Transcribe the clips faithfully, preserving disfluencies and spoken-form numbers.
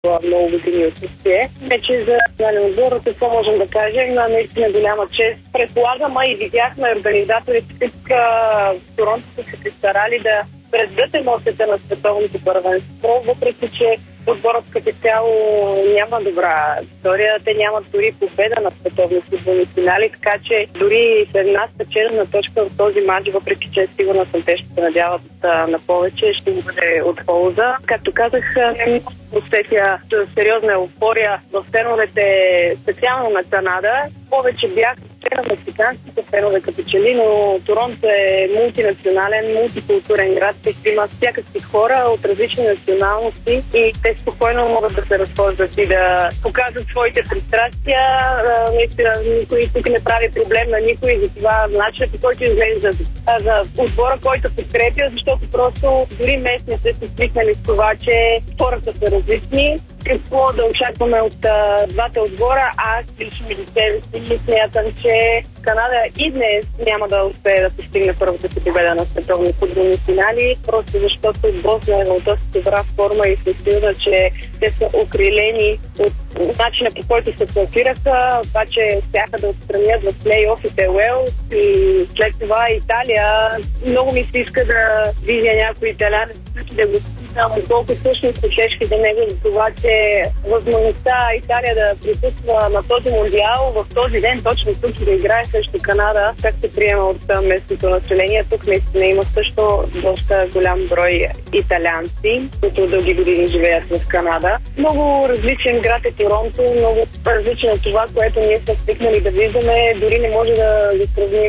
много години отсъствие. Вече за национален отбор, какво можем да кажем, наистина голяма чест. Предполагам, и видяхме организаторите, тук в Торонто са се старали да предадат емоцията на световното първенство, въпреки че отборът като цяло няма добра история. Те нямат дори победа на световни футболни финали, така че дори с една спечелена точка в този матч, въпреки че сигурно съм те ще се надяват на повече, ще го бъде от полза. Както казах, не усетя сериозна еуфория в феновете, специално на Канада. Повече бях на мексиканските фенове като че ли, но Торонто е мултинационален, мултикултурен град, където има всякакви хора от различни националности и те спокойно могат да се разхождат и да показват своите пристрастия. Наистина никой тук не прави проблем на никой за това начинът, по който изглежда за отбора, който подкрепя, защото просто дори местните са свикнали с това, че хората са различни. Какво да очакваме от а, двата отбора? Аз лично ми до себе си смятам, че Канада и днес няма да успее да постигне първата си победа на световни футболни финали, просто защото Босна е в доста добра форма и се сигурна, че те са окрилени от начина, по който се класираха, това, че успяха да отстранят в плей-офите Уелс и след това Италия. Много ми се иска да видя някой италянец да го питам колко всъщност утешки за него за това, че възможността Италия да присъства на този мондиал в този ден точно тук и да играе срещу Канада, как се приема от местното население. Тук наистина има също доста голям брой италианци, които дълги години живеят в Канада. Много различен град е Торонто, много различен от това, което ние сме свикнали да виждаме. Дори не може да ги сравним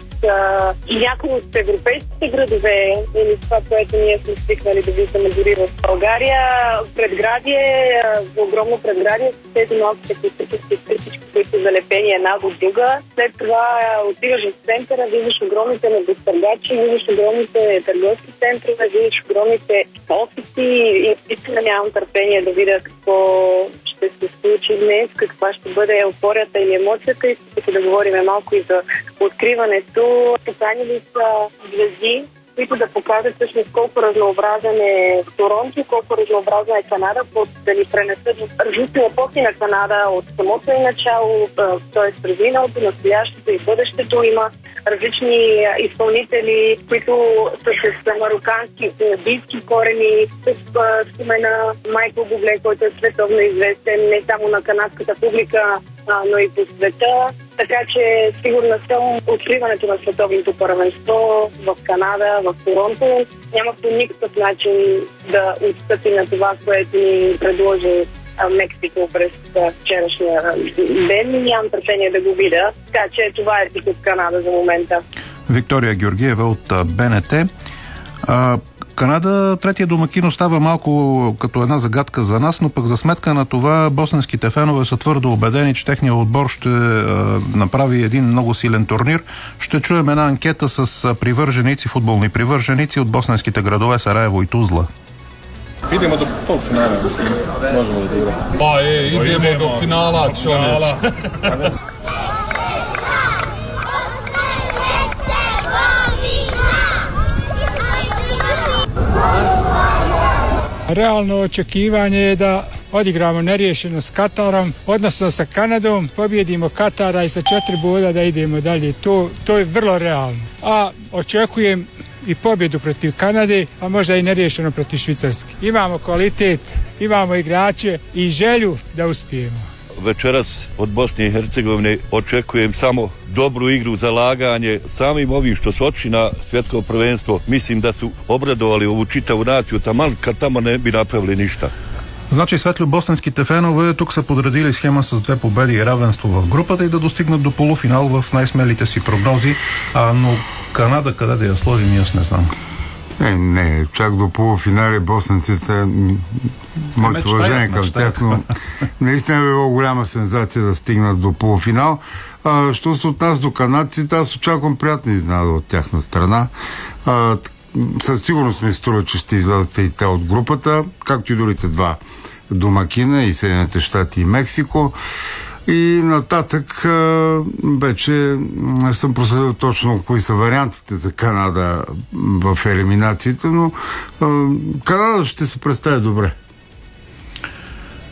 и някои от европейските градове или това, което ние сме свикнали да виждаме дори в България. Предградие, огромно предградие с тези малките кустически стъпички, които са залепени една до друга. След това отиваш в центъра, виждаш огромните недостъргачи, виждаш огромните търговски центрове, виждаш огромните офиси и наистина нямам търпение да видя какво ще се случи днес, каква ще бъде еуфорията или емоцията и тук да говорим малко и за откриването. Поканили са звезди, които да покажат всъщност колко разнообразен е Торонто, колко разнообразна е Канада, да ни пренесат различни епохи на Канада от самото и начало, т.е. през миналото, настоящето и бъдещето. Има различни изпълнители, които са с марокански, библийски корени, с спомена Майкъл Бубле, който е световно известен не само на канадската публика, но и по света. Така че сигурна съм, откриването на световното първенство в Канада, в Торонто няма по никакъв начин да отстъпи на това, което ни предложи Мексико през вчерашния ден. Нямам търпение да го видя. Така че това е тук от Канада за момента. Виктория Георгиева от БНТ. А, Канада, третия домакин, остава малко като една загадка за нас, но пък за сметка на това босненските фенове са твърдо убедени, че техният отбор ще а, направи един много силен турнир. Ще чуем една анкета с привърженици, футболни привърженици от босненските градове Сараево и Тузла. Idemo do polfinala, mislim, možemo da igramo. Pa je, idemo do finala, čovječ. Realno očekivanje je da odigramo neriješeno s Katarom, odnosno sa Kanadom, pobjedimo Katara i sa četiri boda da idemo dalje. To, to je vrlo realno. A očekujem i pobjedu protiv Kanade, a možda i neriješeno protiv Švicarske. Imamo kvalitet, imamo igrače i želju da uspijemo. Večeras od Bosne i Hercegovine očekujem samo dobru igru, zalaganje. Samim ovim što su otišli na svjetsko prvenstvo, mislim da su obradovali ovu čitavu naciju, taman kad tamo ne bi napravili ništa. Значи светло босненските фенове тук са подредили схема с две победи и равенство в групата и да достигнат до полуфинал в най-смелите си прогнози. А, но Канада къде да я сложим, аз не знам. Не, не, чак до полуфинали босненците, моето уважение към тях, но наистина е било голяма сензация да стигнат до полуфинал. А, що се отнася до канадците, аз очаквам приятна изненада от тяхна страна. А, със сигурност ми се струва, че ще излязат и те от групата, както и другите два домакина, и Съединените щати и Мексико. И нататък вече съм проследил точно кои са вариантите за Канада в елиминациите, но Канада ще се представи добре.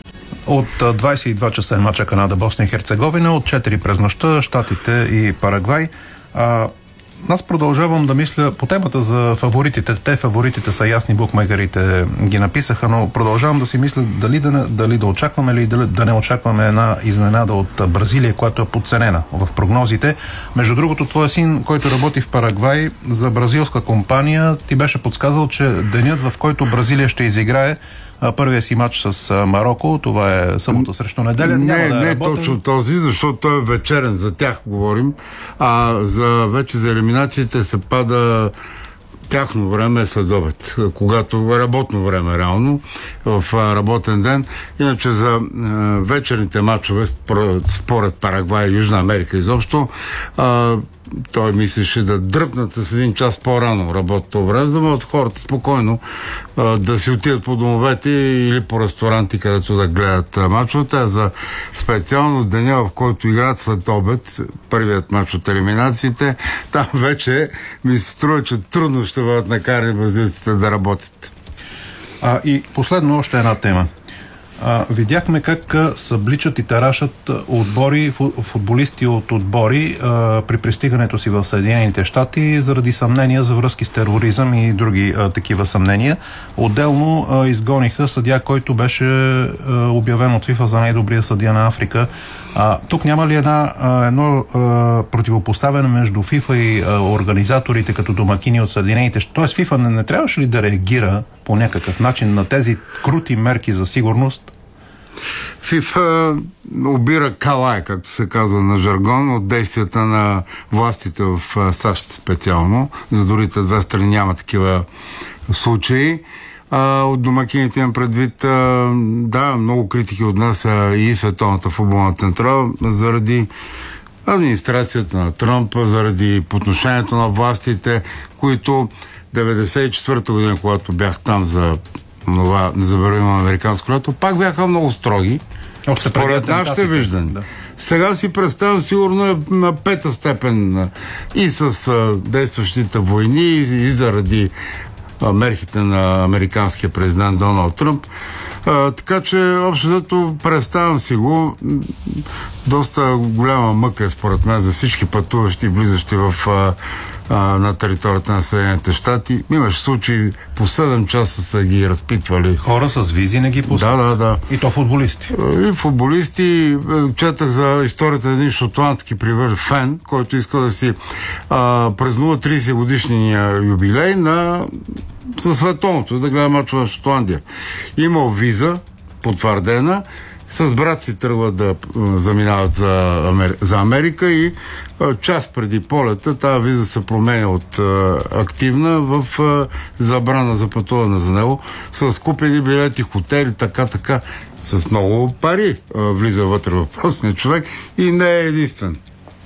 От двайсет и два часа е мача Канада-Босна и Херцеговина, от четири през нощта Щатите и Парагвай. А, аз продължавам да мисля по темата за фаворитите. Те фаворитите са ясни, букмекерите ги написаха, но продължавам да си мисля дали да, дали да очакваме или дали да не очакваме една изненада от Бразилия, която е подценена в прогнозите. Между другото, твоя син, който работи в Парагвай за бразилска компания, ти беше подсказал, че денят, в който Бразилия ще изиграе първия си матч с Мароко, това е събота срещу неделя. Не, Няма да не е е точно този, защото той е вечерен, за тях говорим, а за, вече за елиминациите се пада тяхно време е след обед, когато работно време реално, в работен ден. Иначе за е, вечерните матчове, според Парагвай и Южна Америка изобщо, е, той мислеше да дръпнат с един час по-рано работното време, за да могат хората спокойно а, да си отидат по домовете или по ресторанти, където да гледат а, мачовете. За специално деня, в който играят след обед, първият мач от елиминациите, там вече ми се струва, че трудно ще бъдат накарани бразилците да работят. А, и последно още една тема. А, видяхме как а, събличат и тарашат отбори, футболисти от отбори а, при пристигането си в Съединените щати заради съмнения за връзки с тероризъм и други а, такива съмнения. Отделно а, изгониха съдия, който беше а, обявен от ФИФА за най-добрия съдия на Африка. А, тук няма ли една, а, едно а, противопоставяне между ФИФА и а, организаторите като домакини от Съединените щати? Тоест ФИФА не, не трябваше ли да реагира по някакъв начин на тези крути мерки за сигурност? ФИФА обира калай, както се казва на жаргон, от действията на властите в САЩ специално. За другите две страни няма такива случаи. А, от домакините имам предвид, а, да, много критики отнася и Световната футболна централа заради администрацията на Тръмп, заради отношението на властите, които деветдесет и четвърта година, когато бях там за това незабравимо американско лято, пак бяха много строги. Още според нашите виждани. Да. Сега си представям, сигурно е на пета степен и с а, действащите войни, и, и заради а, мерките на американския президент Доналд Тръмп. А, така че, общото представям си го. Доста голяма мъка е според мен за всички пътуващи, влизащи в а, а, на територията на Съединените щати. Имаше случаи, по седем часа са ги разпитвали. Хора с визи не ги пускат. Да, да, да. И то футболисти. И футболисти. Четах за историята на един шотландски привържен фен, който иска да си а, празнува трийсет годишния юбилей на със световното, да гледа мачове в Шотландия. Имал виза, потвърдена, с брат си тръгват да заминават за, Амер... за Америка и а, час преди полета тази виза се променя от а, активна в а, забрана за пътуване за него, с купени билети, хотели, така, така, с много пари а, влиза вътре въпросният човек и не е единствен.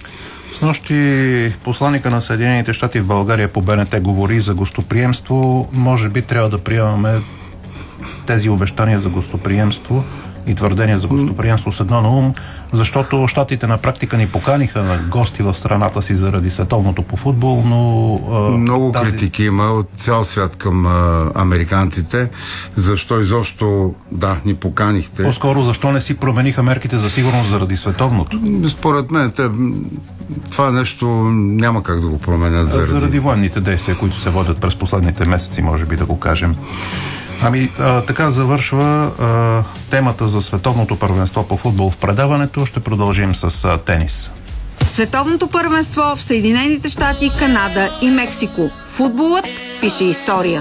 Снощи посланика на Съединените щати в България по БНТ говори за гостоприемство. Може би трябва да приемаме тези обещания за гостоприемство и твърдения за гостоприемство с едно на ум, защото щатите на практика ни поканиха на гости в страната си заради световното по футбол, но... А, много тази... критики има от цял свят към а, американците. Защо изобщо, да, ни поканихте. По-скоро, защо не си промениха мерките за сигурност заради световното? Според мен, те, това нещо няма как да го променят заради... Заради военните действия, които се водят през последните месеци, може би да го кажем. Ами, а, така завършва а, темата за световното първенство по футбол в предаването. Ще продължим с а, тенис. Световното първенство в Съединените щати, Канада и Мексико. Футболът пише история.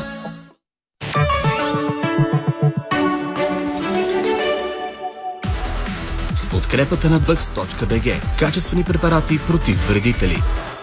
С подкрепата на бъкс точка би джи. Качествени препарати против вредители.